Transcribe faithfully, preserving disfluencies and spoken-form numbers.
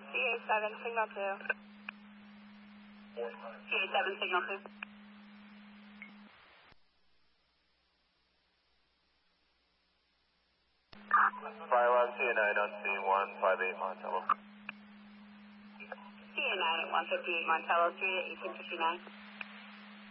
C A seven, signal two. C A seven, signal two. Fire one, C A nine on C one five eight Montello. C A nine at one fifty-eight Montello Street at eighteen fifty-nine.